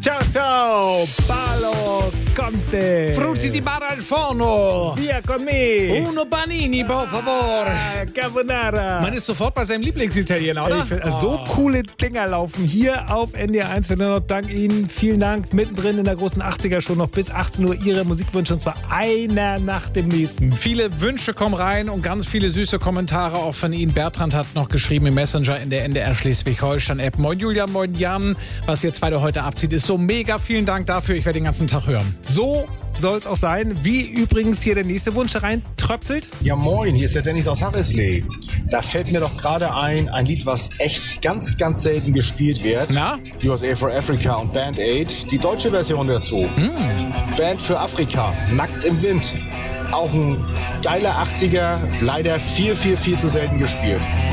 Ciao, ciao, Paolo Conte. Frutti di bar al forno. Via con me. Uno panini, por favor. Carbonara. Man ist sofort bei seinem Lieblingsitaliener, oder? So coole Dinger laufen hier auf NDR 1. Wir noch dank Ihnen. Vielen Dank. Mittendrin in der großen 80er-Show noch bis 18 Uhr Ihre Musikwünsche. Und zwar einer nach dem nächsten. Viele Wünsche kommen rein und ganz viele süße Kommentare auch von Ihnen. Bertrand hat noch geschrieben im Messenger in der NDR Schleswig-Holstein-App. Moin Julian, moin Jan. Was ihr zwei heute abzieht, ist so mega. Vielen Dank dafür. Ich werde den ganzen Tag hören. So soll es auch sein. Wie übrigens hier der nächste Wunsch rein tröpselt. Ja moin, hier ist der Dennis aus Harrisley. Da fällt mir doch gerade ein Lied, was echt ganz, ganz selten gespielt wird. Na? USA for Africa und Band Aid, die deutsche Version dazu. Band für Afrika, Nackt im Wind. Auch ein geiler 80er, leider viel, viel, viel zu selten gespielt.